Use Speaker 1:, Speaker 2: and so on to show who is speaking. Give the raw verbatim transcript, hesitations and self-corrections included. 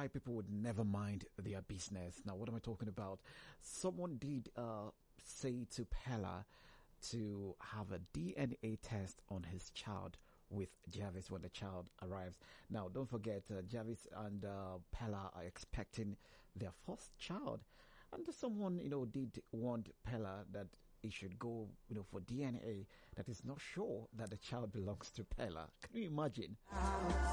Speaker 1: why people would never mind their business. Now, what am I talking about? Someone did uh, say to Pella to have a D N A test on his child with Jarvis when the child arrives. Now, don't forget, uh, Jarvis and uh, Pella are expecting their first child. And someone, you know, did warn Pella that he should go, you know, for D N A that is not sure that the child belongs to Pella. Can you imagine?